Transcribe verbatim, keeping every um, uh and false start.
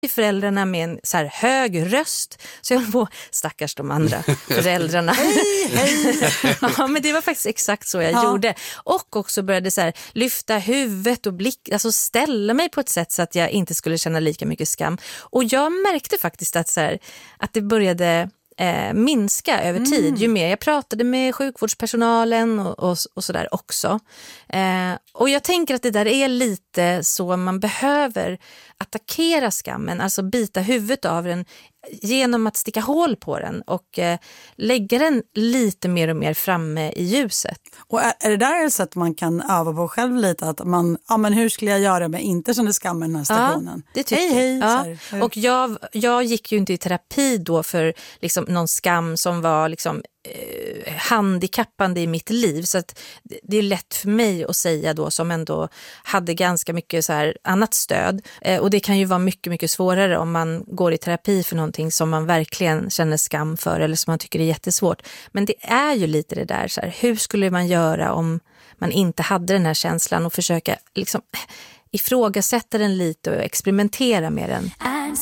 föräldrarna med en så här hög röst. Så jag höll på, stackars de andra föräldrarna. Hej, hej. Ja, men det var faktiskt exakt så jag ja. gjorde. Och också började så här, lyfta huvudet och blick, alltså ställa mig på ett sätt så att jag inte skulle känna lika mycket skam. Och jag märkte faktiskt att, så här, att det började eh, minska över tid. Mm. Ju mer jag pratade med sjukvårdspersonalen och, och, och sådär också. Eh, och jag tänker att det där är lite så man behöver attackera skammen, alltså bita huvudet av den genom att sticka hål på den och eh, lägga den lite mer och mer framme i ljuset. Och är, är det där ett sätt man kan öva på själv lite? Att man, ja men hur skulle jag göra om jag inte kände skam i den här stationen? Ja, det tycker hej, hej. jag. Ja. Och jag, jag gick ju inte i terapi då för liksom någon skam som var liksom eh, handikappande i mitt liv. Så att det är lätt för mig att säga då, som ändå hade ganska mycket så här annat stöd. Eh, och det kan ju vara mycket, mycket svårare om man går i terapi för någonting som man verkligen känner skam för eller som man tycker är jättesvårt. Men det är ju lite det där, så här, hur skulle man göra om man inte hade den här känslan och försöka liksom ifrågasätta den lite och experimentera med den.